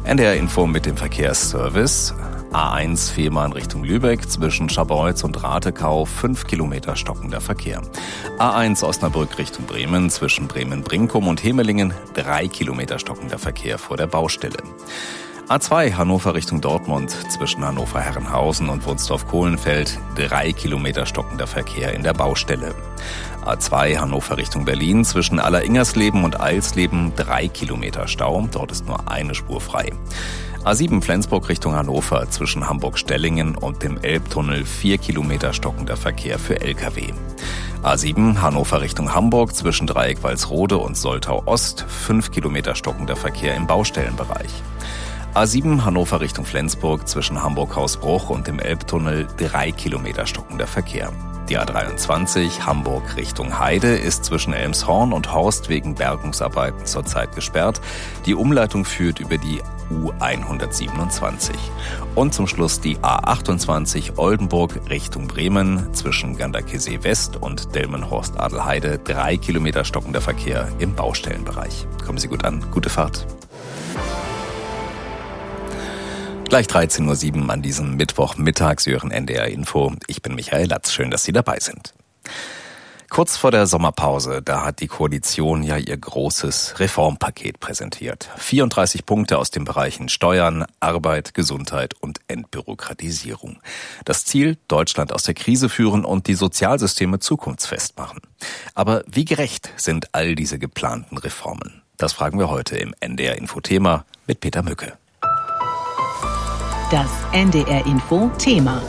NDR Info mit dem Verkehrsservice. A1 Fehmarn Richtung Lübeck zwischen Scharbeutz und Ratekau 5 Kilometer stockender Verkehr. A1 Osnabrück Richtung Bremen zwischen Bremen-Brinkum und Hemelingen 3 Kilometer stockender Verkehr vor der Baustelle. A2 Hannover Richtung Dortmund zwischen Hannover-Herrenhausen und Wunsdorf-Kohlenfeld 3 Kilometer stockender Verkehr in der Baustelle. A2 Hannover Richtung Berlin zwischen Alleringersleben und Eilsleben 3 Kilometer Stau, dort ist nur eine Spur frei. A7 Flensburg Richtung Hannover zwischen Hamburg-Stellingen und dem Elbtunnel 4 Kilometer stockender Verkehr für Lkw. A7 Hannover Richtung Hamburg zwischen Dreieck-Walsrode und Soltau-Ost 5 Kilometer stockender Verkehr im Baustellenbereich. A7 Hannover Richtung Flensburg zwischen Hamburg-Hausbruch und dem Elbtunnel 3 Kilometer stockender Verkehr. Die A23 Hamburg Richtung Heide ist zwischen Elmshorn und Horst wegen Bergungsarbeiten zurzeit gesperrt. Die Umleitung führt über die U127. Und zum Schluss die A28 Oldenburg Richtung Bremen zwischen Ganderkesee West und Delmenhorst-Adelheide 3 Kilometer stockender Verkehr im Baustellenbereich. Kommen Sie gut an, gute Fahrt. Gleich 13.07 Uhr an diesem Mittwochmittag. Sie hören NDR Info. Ich bin Michael Latz. Schön, dass Sie dabei sind. Kurz vor der Sommerpause, da hat die Koalition ja ihr großes Reformpaket präsentiert. 34 Punkte aus den Bereichen Steuern, Arbeit, Gesundheit und Entbürokratisierung. Das Ziel, Deutschland aus der Krise führen und die Sozialsysteme zukunftsfest machen. Aber wie gerecht sind all diese geplanten Reformen? Das fragen wir heute im NDR Info-Thema mit Peter Mücke. Das NDR Info Thema.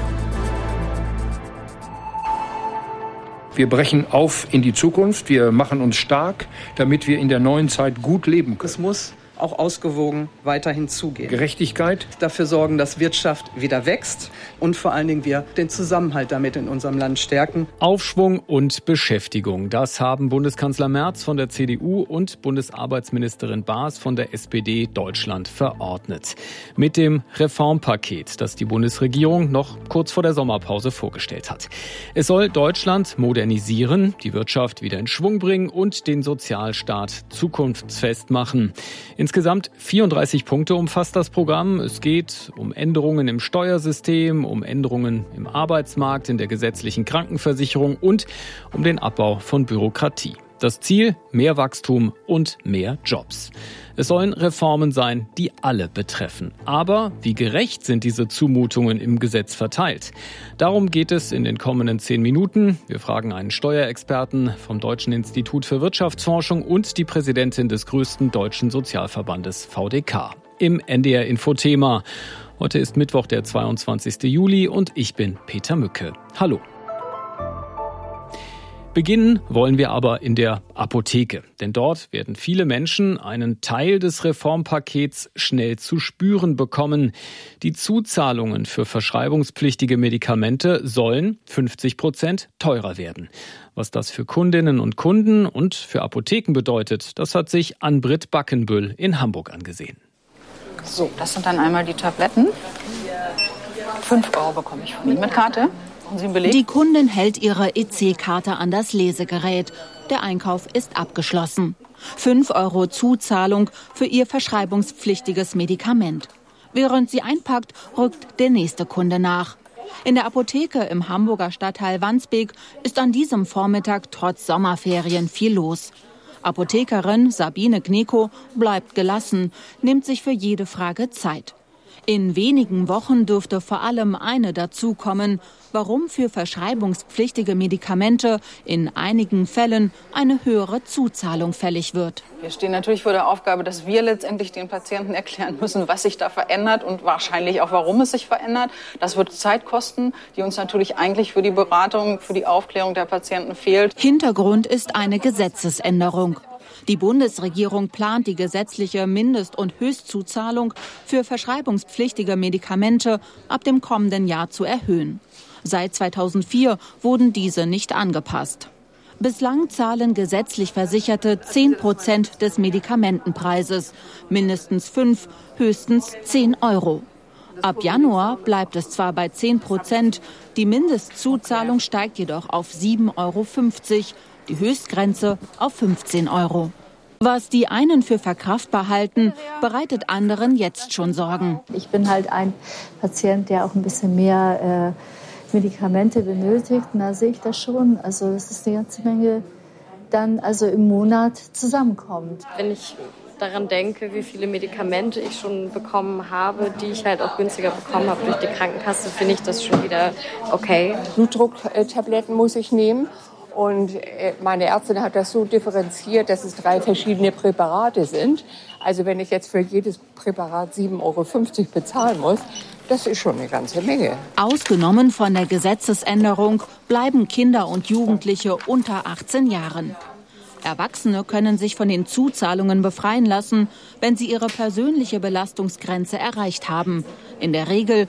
Wir brechen auf in die Zukunft, wir machen uns stark, damit wir in der neuen Zeit gut leben können. Es muss auch ausgewogen weiterhin zugehen. Gerechtigkeit. Dafür sorgen, dass Wirtschaft wieder wächst und vor allen Dingen wir den Zusammenhalt damit in unserem Land stärken. Aufschwung und Beschäftigung, das haben Bundeskanzler Merz von der CDU und Bundesarbeitsministerin Baas von der SPD Deutschland verordnet. Mit dem Reformpaket, das die Bundesregierung noch kurz vor der Sommerpause vorgestellt hat. Es soll Deutschland modernisieren, die Wirtschaft wieder in Schwung bringen und den Sozialstaat zukunftsfest machen. Insgesamt 34 Punkte umfasst das Programm. Es geht um Änderungen im Steuersystem, um Änderungen im Arbeitsmarkt, in der gesetzlichen Krankenversicherung und um den Abbau von Bürokratie. Das Ziel: mehr Wachstum und mehr Jobs. Es sollen Reformen sein, die alle betreffen. Aber wie gerecht sind diese Zumutungen im Gesetz verteilt? Darum geht es in den kommenden 10 Minuten. Wir fragen einen Steuerexperten vom Deutschen Institut für Wirtschaftsforschung und die Präsidentin des größten deutschen Sozialverbandes VDK. Im NDR Info Thema. Heute ist Mittwoch, der 22. Juli und ich bin Peter Mücke. Hallo. Beginnen wollen wir aber in der Apotheke. Denn dort werden viele Menschen einen Teil des Reformpakets schnell zu spüren bekommen. Die Zuzahlungen für verschreibungspflichtige Medikamente sollen 50% teurer werden. Was das für Kundinnen und Kunden und für Apotheken bedeutet, das hat sich Ann-Britt Backenbüll in Hamburg angesehen. So, das sind dann einmal die Tabletten. 5 € bekomme ich von Ihnen mit Karte. Die Kundin hält ihre EC-Karte an das Lesegerät. Der Einkauf ist abgeschlossen. 5 € Zuzahlung für ihr verschreibungspflichtiges Medikament. Während sie einpackt, rückt der nächste Kunde nach. In der Apotheke im Hamburger Stadtteil Wandsbek ist an diesem Vormittag trotz Sommerferien viel los. Apothekerin Sabine Gneko bleibt gelassen, nimmt sich für jede Frage Zeit. In wenigen Wochen dürfte vor allem eine dazukommen, warum für verschreibungspflichtige Medikamente in einigen Fällen eine höhere Zuzahlung fällig wird. Wir stehen natürlich vor der Aufgabe, dass wir letztendlich den Patienten erklären müssen, was sich da verändert und wahrscheinlich auch, warum es sich verändert. Das wird Zeit kosten, die uns natürlich eigentlich für die Beratung, für die Aufklärung der Patienten fehlt. Hintergrund ist eine Gesetzesänderung. Die Bundesregierung plant die gesetzliche Mindest- und Höchstzuzahlung für verschreibungspflichtige Medikamente ab dem kommenden Jahr zu erhöhen. Seit 2004 wurden diese nicht angepasst. Bislang zahlen gesetzlich Versicherte 10% des Medikamentenpreises, mindestens 5, höchstens 10 €. Ab Januar bleibt es zwar bei 10%, die Mindestzuzahlung steigt jedoch auf 7,50 €, die Höchstgrenze auf 15 €. Was die einen für verkraftbar halten, bereitet anderen jetzt schon Sorgen. Ich bin halt ein Patient, der auch ein bisschen mehr Medikamente benötigt. Da sehe ich das schon. Also das ist eine ganze Menge dann also im Monat zusammenkommt. Wenn ich daran denke, wie viele Medikamente ich schon bekommen habe, die ich halt auch günstiger bekommen habe durch die Krankenkasse, finde ich das schon wieder okay. Blutdrucktabletten muss ich nehmen. Und meine Ärztin hat das so differenziert, dass es 3 verschiedene Präparate sind. Also wenn ich jetzt für jedes Präparat 7,50 € bezahlen muss, das ist schon eine ganze Menge. Ausgenommen von der Gesetzesänderung bleiben Kinder und Jugendliche unter 18 Jahren. Erwachsene können sich von den Zuzahlungen befreien lassen, wenn sie ihre persönliche Belastungsgrenze erreicht haben. In der Regel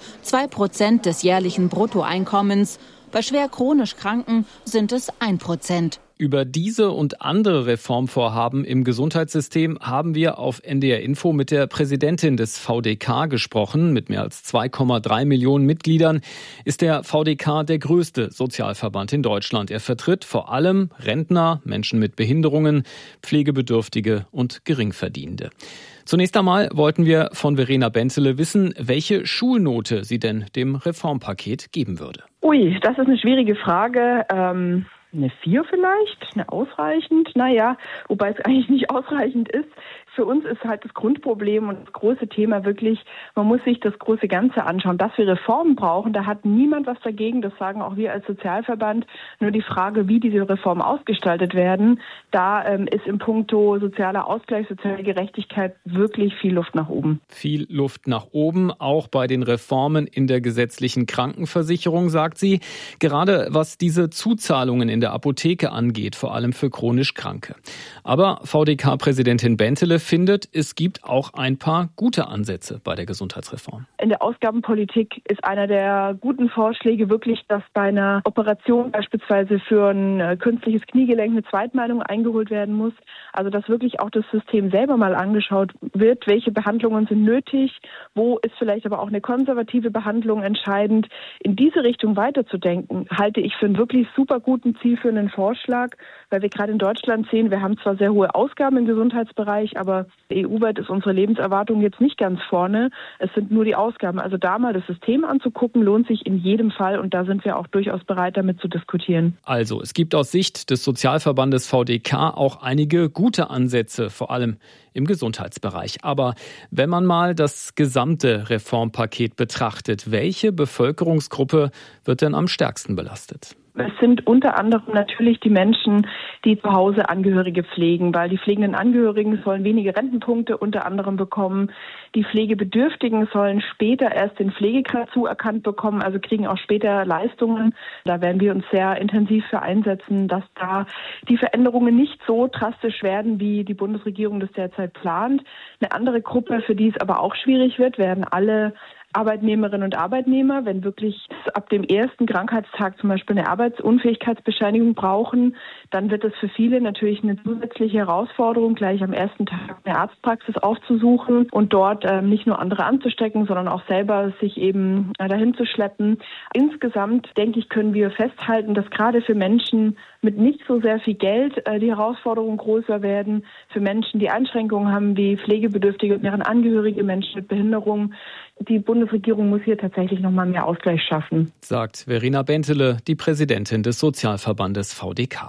2% des jährlichen Bruttoeinkommens. Bei schwer chronisch Kranken sind es 1%. Über diese und andere Reformvorhaben im Gesundheitssystem haben wir auf NDR Info mit der Präsidentin des VDK gesprochen. Mit mehr als 2,3 Millionen Mitgliedern ist der VDK der größte Sozialverband in Deutschland. Er vertritt vor allem Rentner, Menschen mit Behinderungen, Pflegebedürftige und Geringverdienende. Zunächst einmal wollten wir von Verena Bentele wissen, welche Schulnote sie denn dem Reformpaket geben würde. Ui, das ist eine schwierige Frage. Eine 4 vielleicht, eine ausreichend. Naja, wobei es eigentlich nicht ausreichend ist. Für uns ist halt das Grundproblem und das große Thema wirklich, man muss sich das große Ganze anschauen. Dass wir Reformen brauchen, da hat niemand was dagegen. Das sagen auch wir als Sozialverband. Nur die Frage, wie diese Reformen ausgestaltet werden, da ist im Puncto sozialer Ausgleich, soziale Gerechtigkeit wirklich viel Luft nach oben. Viel Luft nach oben, auch bei den Reformen in der gesetzlichen Krankenversicherung, sagt sie. Gerade was diese Zuzahlungen in der Apotheke angeht, vor allem für chronisch Kranke. Aber VDK-Präsidentin Bentele findet, es gibt auch ein paar gute Ansätze bei der Gesundheitsreform. In der Ausgabenpolitik ist einer der guten Vorschläge wirklich, dass bei einer Operation beispielsweise für ein künstliches Kniegelenk eine Zweitmeinung eingeholt werden muss. Also dass wirklich auch das System selber mal angeschaut wird, welche Behandlungen sind nötig, wo ist vielleicht aber auch eine konservative Behandlung entscheidend. In diese Richtung weiterzudenken, halte ich für einen wirklich super guten, zielführenden Vorschlag, weil wir gerade in Deutschland sehen, wir haben zwar sehr hohe Ausgaben im Gesundheitsbereich, aber EU-weit ist unsere Lebenserwartung jetzt nicht ganz vorne. Es sind nur die Ausgaben. Also da mal das System anzugucken, lohnt sich in jedem Fall und da sind wir auch durchaus bereit, damit zu diskutieren. Also, es gibt aus Sicht des Sozialverbandes VDK auch einige gute Ansätze, vor allem im Gesundheitsbereich. Aber wenn man mal das gesamte Reformpaket betrachtet, welche Bevölkerungsgruppe wird denn am stärksten belastet? Es sind unter anderem natürlich die Menschen, die zu Hause Angehörige pflegen, weil die pflegenden Angehörigen sollen wenige Rentenpunkte unter anderem bekommen. Die Pflegebedürftigen sollen später erst den Pflegegrad zuerkannt bekommen, also kriegen auch später Leistungen. Da werden wir uns sehr intensiv für einsetzen, dass da die Veränderungen nicht so drastisch werden, wie die Bundesregierung das derzeit plant. Eine andere Gruppe, für die es aber auch schwierig wird, werden alle Arbeitnehmerinnen und Arbeitnehmer, wenn wirklich ab dem ersten Krankheitstag zum Beispiel eine Arbeitsunfähigkeitsbescheinigung brauchen, dann wird es für viele natürlich eine zusätzliche Herausforderung, gleich am ersten Tag eine Arztpraxis aufzusuchen und dort nicht nur andere anzustecken, sondern auch selber sich eben dahin zu schleppen. Insgesamt, denke ich, können wir festhalten, dass gerade für Menschen mit nicht so sehr viel Geld die Herausforderungen größer werden. Für Menschen, die Einschränkungen haben, wie Pflegebedürftige und deren Angehörige, Menschen mit Behinderung. Die Bundesregierung muss hier tatsächlich noch mal mehr Ausgleich schaffen, sagt Verena Bentele, die Präsidentin des Sozialverbandes VDK.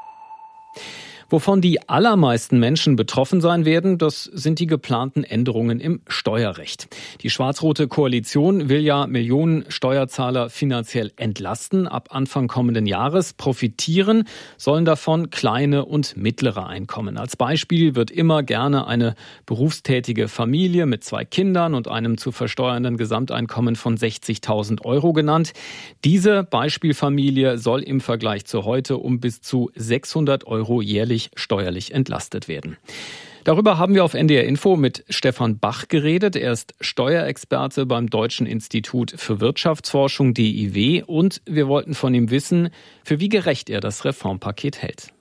Wovon die allermeisten Menschen betroffen sein werden, das sind die geplanten Änderungen im Steuerrecht. Die schwarz-rote Koalition will ja Millionen Steuerzahler finanziell entlasten. Ab Anfang kommenden Jahres profitieren sollen davon kleine und mittlere Einkommen. Als Beispiel wird immer gerne eine berufstätige Familie mit 2 Kindern und einem zu versteuernden Gesamteinkommen von 60.000 € genannt. Diese Beispielfamilie soll im Vergleich zu heute um bis zu 600 € jährlich steuerlich entlastet werden. Darüber haben wir auf NDR Info mit Stefan Bach geredet. Er ist Steuerexperte beim Deutschen Institut für Wirtschaftsforschung DIW und wir wollten von ihm wissen, für wie gerecht er das Reformpaket hält.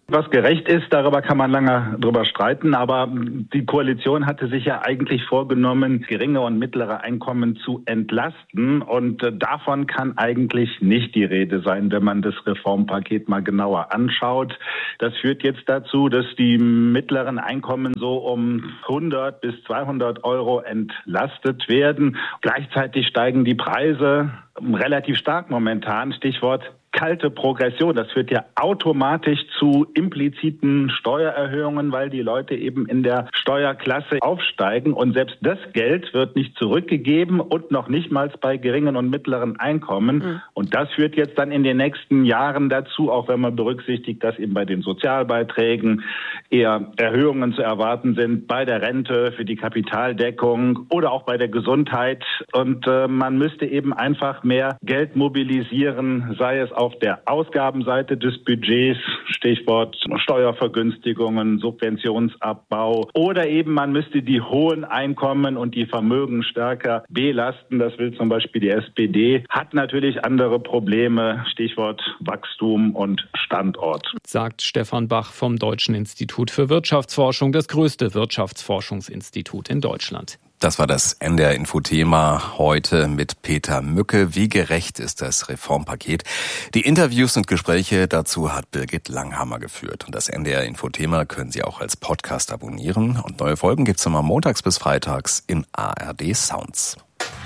Was gerecht ist, darüber kann man lange drüber streiten, aber die Koalition hatte sich ja eigentlich vorgenommen, geringe und mittlere Einkommen zu entlasten, und davon kann eigentlich nicht die Rede sein, wenn man das Reformpaket mal genauer anschaut. Das führt jetzt dazu, dass die mittleren Einkommen so um 100 bis 200 Euro entlastet werden. Gleichzeitig steigen die Preise relativ stark momentan. Stichwort kalte Progression. Das führt ja automatisch zu impliziten Steuererhöhungen, weil die Leute eben in der Steuerklasse aufsteigen, und selbst das Geld wird nicht zurückgegeben und noch nicht mal bei geringen und mittleren Einkommen. Und das führt jetzt dann in den nächsten Jahren dazu, auch wenn man berücksichtigt, dass eben bei den Sozialbeiträgen eher Erhöhungen zu erwarten sind, bei der Rente, für die Kapitaldeckung oder auch bei der Gesundheit. Und man müsste eben einfach mehr Geld mobilisieren, sei es auf der Ausgabenseite des Budgets, Stichwort Steuervergünstigungen, Subventionsabbau, oder eben man müsste die hohen Einkommen und die Vermögen stärker belasten. Das will zum Beispiel die SPD, hat natürlich andere Probleme, Stichwort Wachstum und Standort. Sagt Stefan Bach vom Deutschen Institut für Wirtschaftsforschung, das größte Wirtschaftsforschungsinstitut in Deutschland. Das war das NDR-Info-Thema heute mit Peter Mücke. Wie gerecht ist das Reformpaket? Die Interviews und Gespräche dazu hat Birgit Langhammer geführt. Und das NDR-Info-Thema können Sie auch als Podcast abonnieren. Und neue Folgen gibt's immer montags bis freitags in ARD Sounds.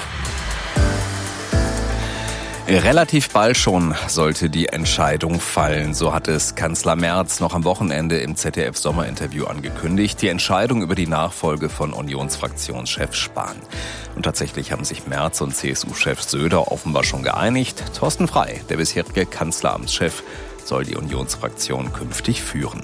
Relativ bald schon sollte die Entscheidung fallen, so hat es Kanzler Merz noch am Wochenende im ZDF-Sommerinterview angekündigt. Die Entscheidung über die Nachfolge von Unionsfraktionschef Spahn. Und tatsächlich haben sich Merz und CSU-Chef Söder offenbar schon geeinigt. Thorsten Frey, der bisherige Kanzleramtschef, soll die Unionsfraktion künftig führen.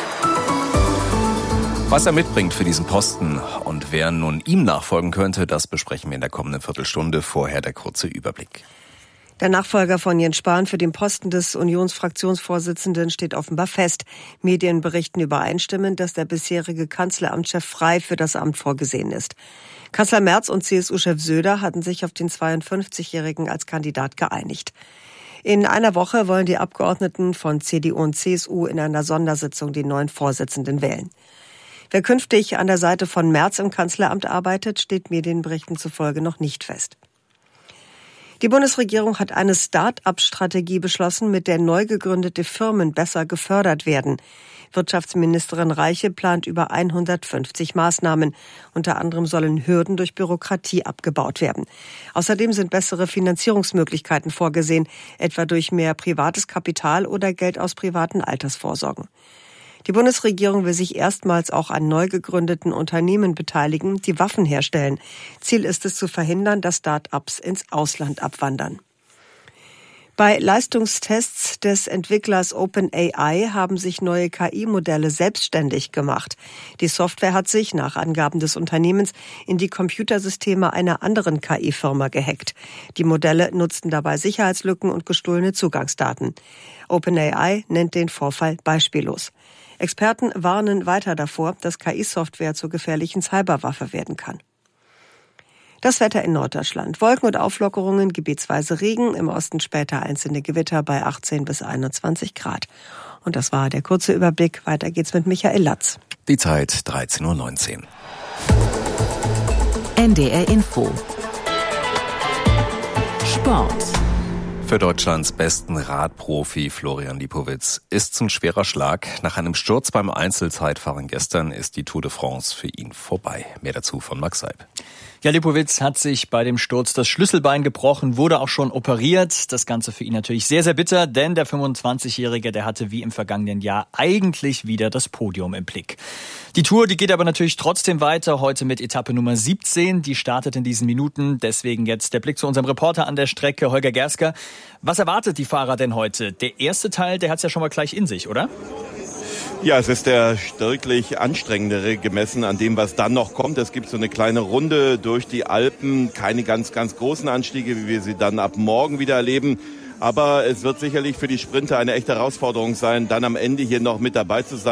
Was er mitbringt für diesen Posten und wer nun ihm nachfolgen könnte, das besprechen wir in der kommenden Viertelstunde. Vorher der kurze Überblick. Der Nachfolger von Jens Spahn für den Posten des Unionsfraktionsvorsitzenden steht offenbar fest. Medien berichten übereinstimmend, dass der bisherige Kanzleramtschef Frey für das Amt vorgesehen ist. Kanzler Merz und CSU-Chef Söder hatten sich auf den 52-Jährigen als Kandidat geeinigt. In einer Woche wollen die Abgeordneten von CDU und CSU in einer Sondersitzung den neuen Vorsitzenden wählen. Wer künftig an der Seite von Merz im Kanzleramt arbeitet, steht Medienberichten zufolge noch nicht fest. Die Bundesregierung hat eine Start-up-Strategie beschlossen, mit der neu gegründete Firmen besser gefördert werden. Wirtschaftsministerin Reiche plant über 150 Maßnahmen. Unter anderem sollen Hürden durch Bürokratie abgebaut werden. Außerdem sind bessere Finanzierungsmöglichkeiten vorgesehen, etwa durch mehr privates Kapital oder Geld aus privaten Altersvorsorgen. Die Bundesregierung will sich erstmals auch an neu gegründeten Unternehmen beteiligen, die Waffen herstellen. Ziel ist es zu verhindern, dass Start-ups ins Ausland abwandern. Bei Leistungstests des Entwicklers OpenAI haben sich neue KI-Modelle selbstständig gemacht. Die Software hat sich, nach Angaben des Unternehmens, in die Computersysteme einer anderen KI-Firma gehackt. Die Modelle nutzten dabei Sicherheitslücken und gestohlene Zugangsdaten. OpenAI nennt den Vorfall beispiellos. Experten warnen weiter davor, dass KI-Software zur gefährlichen Cyberwaffe werden kann. Das Wetter in Norddeutschland. Wolken und Auflockerungen, gebietsweise Regen, im Osten später einzelne Gewitter bei 18 bis 21 Grad. Und das war der kurze Überblick. Weiter geht's mit Michael Latz. Die Zeit 13:19 Uhr. NDR Info. Sport. Für Deutschlands besten Radprofi Florian Lipowitz ist's ein schwerer Schlag. Nach einem Sturz beim Einzelzeitfahren gestern ist die Tour de France für ihn vorbei. Mehr dazu von Max Seib. Ja, Lipowitz hat sich bei dem Sturz das Schlüsselbein gebrochen, wurde auch schon operiert. Das Ganze für ihn natürlich sehr, sehr bitter, denn der 25-Jährige, der hatte wie im vergangenen Jahr eigentlich wieder das Podium im Blick. Die Tour, die geht aber natürlich trotzdem weiter, heute mit Etappe Nummer 17. Die startet in diesen Minuten, deswegen jetzt der Blick zu unserem Reporter an der Strecke, Holger Gersker. Was erwartet die Fahrer denn heute? Der erste Teil, der hat's ja schon mal gleich in sich, oder? Ja, es ist der deutlich anstrengendere gemessen an dem, was dann noch kommt. Es gibt so eine kleine Runde durch die Alpen, keine ganz, ganz großen Anstiege, wie wir sie dann ab morgen wieder erleben. Aber es wird sicherlich für die Sprinter eine echte Herausforderung sein, dann am Ende hier noch mit dabei zu sein.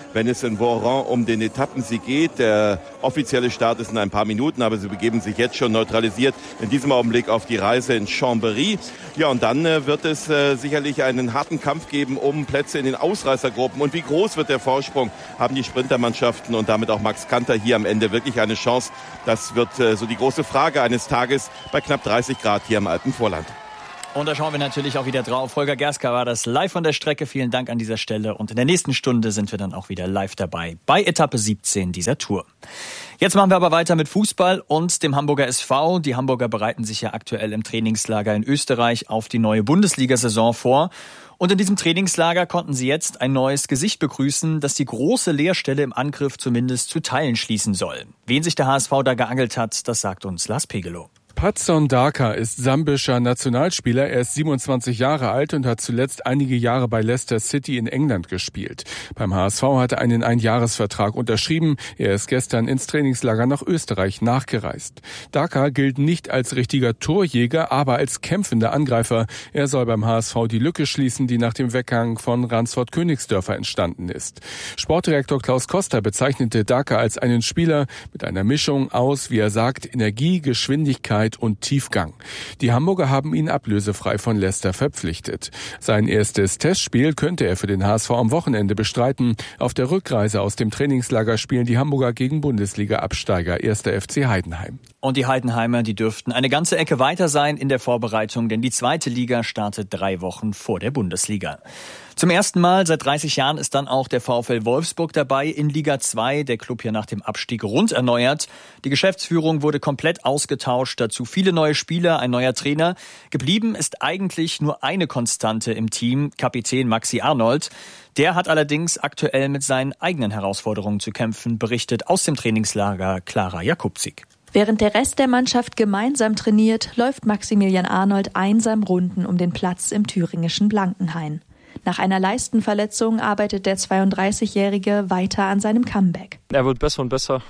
wenn es in Voiron um den Etappensieg geht. Der offizielle Start ist in ein paar Minuten, aber sie begeben sich jetzt schon neutralisiert in diesem Augenblick auf die Reise in Chambéry. Ja, und dann wird es sicherlich einen harten Kampf geben um Plätze in den Ausreißergruppen. Und wie groß wird der Vorsprung? Haben die Sprintermannschaften und damit auch Max Kanter hier am Ende wirklich eine Chance? Das wird so die große Frage eines Tages bei knapp 30 Grad hier im Alpenvorland. Und da schauen wir natürlich auch wieder drauf. Holger Gerska war das live von der Strecke. Vielen Dank an dieser Stelle. Und in der nächsten Stunde sind wir dann auch wieder live dabei bei Etappe 17 dieser Tour. Jetzt machen wir aber weiter mit Fußball und dem Hamburger SV. Die Hamburger bereiten sich ja aktuell im Trainingslager in Österreich auf die neue Bundesliga-Saison vor. Und in diesem Trainingslager konnten sie jetzt ein neues Gesicht begrüßen, das die große Leerstelle im Angriff zumindest zu Teilen schließen soll. Wen sich der HSV da geangelt hat, das sagt uns Lars Pegelow. Patson Daka ist sambischer Nationalspieler. Er ist 27 Jahre alt und hat zuletzt einige Jahre bei Leicester City in England gespielt. Beim HSV hat er einen Einjahresvertrag unterschrieben. Er ist gestern ins Trainingslager nach Österreich nachgereist. Daka gilt nicht als richtiger Torjäger, aber als kämpfender Angreifer. Er soll beim HSV die Lücke schließen, die nach dem Weggang von Ransford-Königsdörfer entstanden ist. Sportdirektor Klaus Koster bezeichnete Daka als einen Spieler mit einer Mischung aus, wie er sagt, Energie, Geschwindigkeit und Tiefgang. Die Hamburger haben ihn ablösefrei von Leicester verpflichtet. Sein erstes Testspiel könnte er für den HSV am Wochenende bestreiten. Auf der Rückreise aus dem Trainingslager spielen die Hamburger gegen Bundesliga-Absteiger 1. FC Heidenheim. Und die Heidenheimer, die dürften eine ganze Ecke weiter sein in der Vorbereitung, denn die zweite Liga startet 3 Wochen vor der Bundesliga. Zum ersten Mal seit 30 Jahren ist dann auch der VfL Wolfsburg dabei in Liga 2. Der Club hier nach dem Abstieg rund erneuert. Die Geschäftsführung wurde komplett ausgetauscht. Dazu viele neue Spieler, ein neuer Trainer. Geblieben ist eigentlich nur eine Konstante im Team, Kapitän Maxi Arnold. Der hat allerdings aktuell mit seinen eigenen Herausforderungen zu kämpfen, berichtet aus dem Trainingslager Clara Jakubczyk. Während der Rest der Mannschaft gemeinsam trainiert, läuft Maximilian Arnold einsam Runden um den Platz im thüringischen Blankenhain. Nach einer Leistenverletzung arbeitet der 32-Jährige weiter an seinem Comeback. Er wird besser und besser.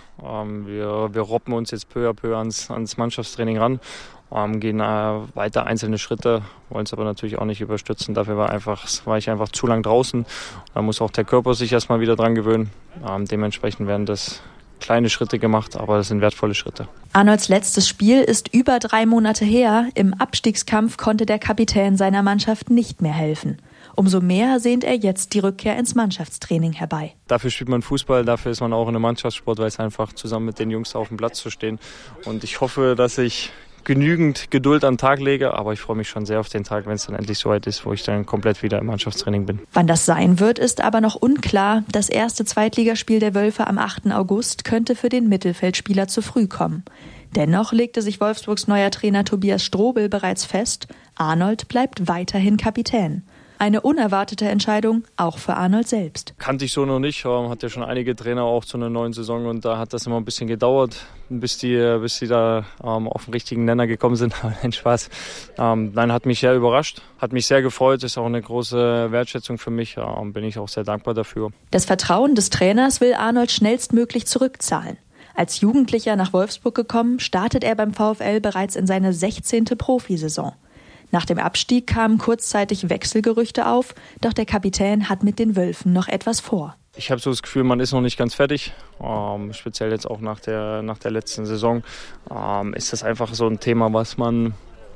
Wir robben uns jetzt peu à peu ans Mannschaftstraining ran, gehen weiter einzelne Schritte, wollen es aber natürlich auch nicht überstürzen. Dafür war ich einfach zu lang draußen. Da muss auch der Körper sich erstmal wieder dran gewöhnen. Dementsprechend werden das kleine Schritte gemacht, aber das sind wertvolle Schritte. Arnolds letztes Spiel ist über 3 Monate her. Im Abstiegskampf konnte der Kapitän seiner Mannschaft nicht mehr helfen. Umso mehr sehnt er jetzt die Rückkehr ins Mannschaftstraining herbei. Dafür spielt man Fußball, dafür ist man auch in einem Mannschaftssport, weil es einfach zusammen mit den Jungs auf dem Platz zu stehen. Und ich hoffe, dass ich genügend Geduld an den Tag lege, aber ich freue mich schon sehr auf den Tag, wenn es dann endlich soweit ist, wo ich dann komplett wieder im Mannschaftstraining bin. Wann das sein wird, ist aber noch unklar. Das erste Zweitligaspiel der Wölfe am 8. August könnte für den Mittelfeldspieler zu früh kommen. Dennoch legte sich Wolfsburgs neuer Trainer Tobias Strobel bereits fest, Arnold bleibt weiterhin Kapitän. Eine unerwartete Entscheidung, auch für Arnold selbst. Kannte ich so noch nicht, hat ja schon einige Trainer auch zu einer neuen Saison und da hat das immer ein bisschen gedauert, bis die da auf den richtigen Nenner gekommen sind. Nein, Spaß. Nein, hat mich sehr überrascht, hat mich sehr gefreut, ist auch eine große Wertschätzung für mich, bin ich auch sehr dankbar dafür. Das Vertrauen des Trainers will Arnold schnellstmöglich zurückzahlen. Als Jugendlicher nach Wolfsburg gekommen, startet er beim VfL bereits in seine 16. Profisaison. Nach dem Abstieg kamen kurzzeitig Wechselgerüchte auf, doch der Kapitän hat mit den Wölfen noch etwas vor. Ich habe so das Gefühl, man ist noch nicht ganz fertig, speziell jetzt auch nach der letzten Saison. Ist das einfach so ein Thema, was man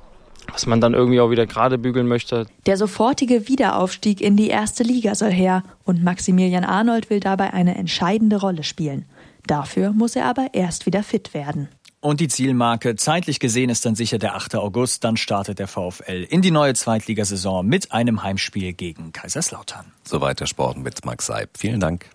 dann irgendwie auch wieder gerade bügeln möchte. Der sofortige Wiederaufstieg in die erste Liga soll her und Maximilian Arnold will dabei eine entscheidende Rolle spielen. Dafür muss er aber erst wieder fit werden. Und die Zielmarke, zeitlich gesehen, ist dann sicher der 8. August. Dann startet der VfL in die neue Zweitligasaison mit einem Heimspiel gegen Kaiserslautern. Soweit der Sport mit Max Seib. Vielen Dank.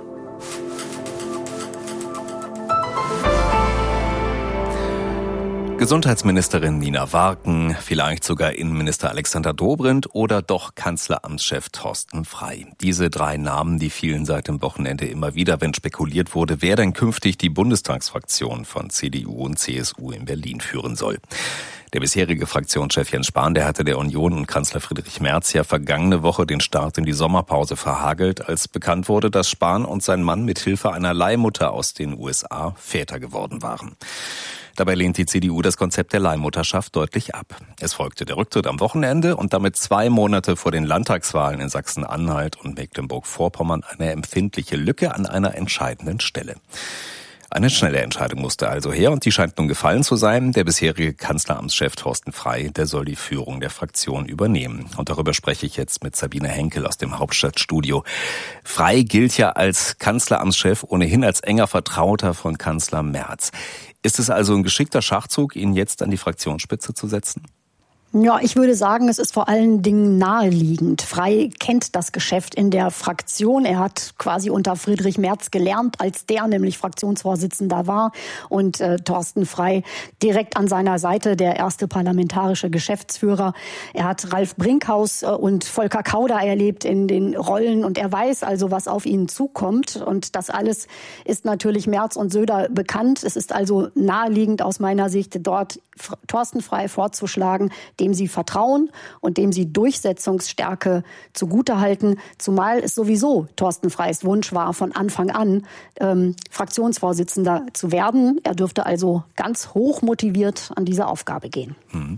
Gesundheitsministerin Nina Warken, vielleicht sogar Innenminister Alexander Dobrindt oder doch Kanzleramtschef Thorsten Frey. Diese 3 Namen, die fielen seit dem Wochenende immer wieder, wenn spekuliert wurde, wer denn künftig die Bundestagsfraktion von CDU und CSU in Berlin führen soll. Der bisherige Fraktionschef Jens Spahn, der hatte der Union und Kanzler Friedrich Merz ja vergangene Woche den Start in die Sommerpause verhagelt, als bekannt wurde, dass Spahn und sein Mann mit Hilfe einer Leihmutter aus den USA Väter geworden waren. Dabei lehnt die CDU das Konzept der Leihmutterschaft deutlich ab. Es folgte der Rücktritt am Wochenende und damit 2 Monate vor den Landtagswahlen in Sachsen-Anhalt und Mecklenburg-Vorpommern eine empfindliche Lücke an einer entscheidenden Stelle. Eine schnelle Entscheidung musste also her und die scheint nun gefallen zu sein. Der bisherige Kanzleramtschef Thorsten Frey, der soll die Führung der Fraktion übernehmen. Und darüber spreche ich jetzt mit Sabine Henkel aus dem Hauptstadtstudio. Frey gilt ja als Kanzleramtschef ohnehin als enger Vertrauter von Kanzler Merz. Ist es also ein geschickter Schachzug, ihn jetzt an die Fraktionsspitze zu setzen? Ja, ich würde sagen, es ist vor allen Dingen naheliegend. Frey kennt das Geschäft in der Fraktion. Er hat quasi unter Friedrich Merz gelernt, als der nämlich Fraktionsvorsitzender war und Thorsten Frey direkt an seiner Seite, der erste parlamentarische Geschäftsführer. Er hat Ralf Brinkhaus und Volker Kauder erlebt in den Rollen und er weiß also, was auf ihn zukommt. Und das alles ist natürlich Merz und Söder bekannt. Es ist also naheliegend aus meiner Sicht, dort Thorsten Frey vorzuschlagen, dem sie vertrauen und dem sie Durchsetzungsstärke zugutehalten, zumal es sowieso Thorsten Freys Wunsch war, von Anfang an Fraktionsvorsitzender zu werden. Er dürfte also ganz hoch motiviert an diese Aufgabe gehen.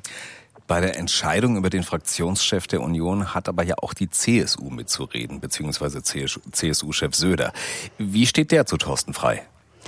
Bei der Entscheidung über den Fraktionschef der Union hat aber ja auch die CSU mitzureden, beziehungsweise CSU-Chef Söder. Wie steht der zu Thorsten Frey?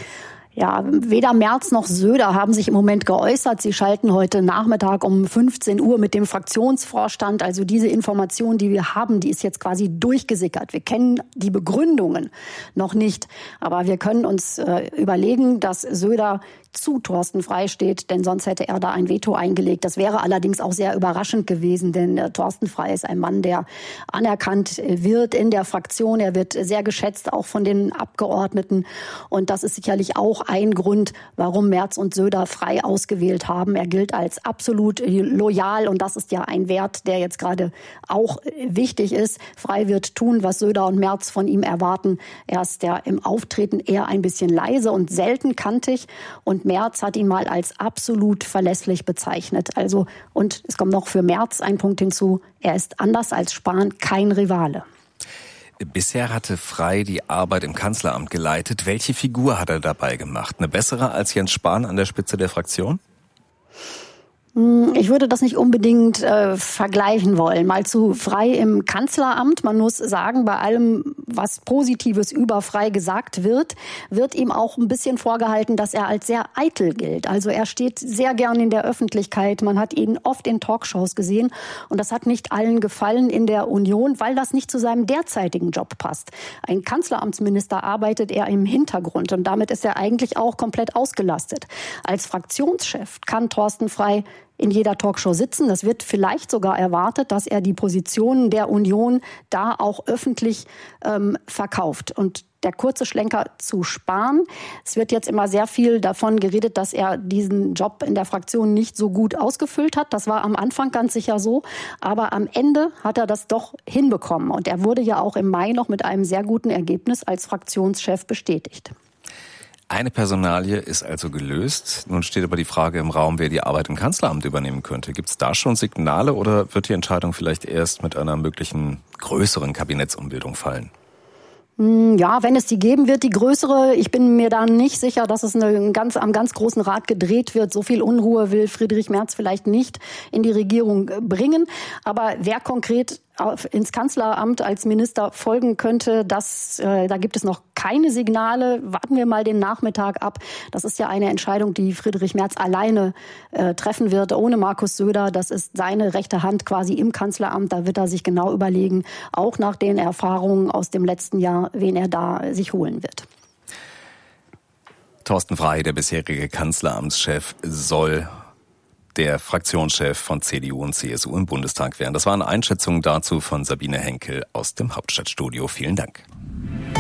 Ja, weder Merz noch Söder haben sich im Moment geäußert. Sie schalten heute Nachmittag um 15 Uhr mit dem Fraktionsvorstand. Also diese Information, die wir haben, die ist jetzt quasi durchgesickert. Wir kennen die Begründungen noch nicht. Aber wir können uns überlegen, dass Söder zu Thorsten Frey steht, denn sonst hätte er da ein Veto eingelegt. Das wäre allerdings auch sehr überraschend gewesen, denn Thorsten Frey ist ein Mann, der anerkannt wird in der Fraktion. Er wird sehr geschätzt, auch von den Abgeordneten. Und das ist sicherlich auch ein Grund, warum Merz und Söder Frey ausgewählt haben. Er gilt als absolut loyal und das ist ja ein Wert, der jetzt gerade auch wichtig ist. Frey wird tun, was Söder und Merz von ihm erwarten. Er ist ja im Auftreten eher ein bisschen leise und selten kantig und Merz hat ihn mal als absolut verlässlich bezeichnet. Also, und es kommt noch für Merz ein Punkt hinzu, er ist anders als Spahn kein Rivale. Bisher hatte Frey die Arbeit im Kanzleramt geleitet. Welche Figur hat er dabei gemacht? Eine bessere als Jens Spahn an der Spitze der Fraktion? Ich würde das nicht unbedingt vergleichen wollen. Mal zu Frey im Kanzleramt. Man muss sagen, bei allem, was Positives über Frey gesagt wird, wird ihm auch ein bisschen vorgehalten, dass er als sehr eitel gilt. Also er steht sehr gern in der Öffentlichkeit. Man hat ihn oft in Talkshows gesehen. Und das hat nicht allen gefallen in der Union, weil das nicht zu seinem derzeitigen Job passt. Ein Kanzleramtsminister arbeitet eher im Hintergrund. Und damit ist er eigentlich auch komplett ausgelastet. Als Fraktionschef kann Thorsten Frey in jeder Talkshow sitzen. Das wird vielleicht sogar erwartet, dass er die Positionen der Union da auch öffentlich verkauft. Und der kurze Schlenker zu Spahn. Es wird jetzt immer sehr viel davon geredet, dass er diesen Job in der Fraktion nicht so gut ausgefüllt hat. Das war am Anfang ganz sicher so. Aber am Ende hat er das doch hinbekommen. Und er wurde ja auch im Mai noch mit einem sehr guten Ergebnis als Fraktionschef bestätigt. Eine Personalie ist also gelöst. Nun steht aber die Frage im Raum, wer die Arbeit im Kanzleramt übernehmen könnte. Gibt es da schon Signale oder wird die Entscheidung vielleicht erst mit einer möglichen größeren Kabinettsumbildung fallen? Ja, wenn es die geben wird, die größere. Ich bin mir da nicht sicher, dass es am ganz großen Rad gedreht wird. So viel Unruhe will Friedrich Merz vielleicht nicht in die Regierung bringen. Aber wer konkret ins Kanzleramt als Minister folgen könnte, da gibt es noch keine Signale. Warten wir mal den Nachmittag ab. Das ist ja eine Entscheidung, die Friedrich Merz alleine treffen wird, ohne Markus Söder. Das ist seine rechte Hand quasi im Kanzleramt. Da wird er sich genau überlegen, auch nach den Erfahrungen aus dem letzten Jahr, wen er da sich holen wird. Thorsten Frey, der bisherige Kanzleramtschef, soll der Fraktionschef von CDU und CSU im Bundestag werden. Das waren Einschätzungen dazu von Sabine Henkel aus dem Hauptstadtstudio. Vielen Dank.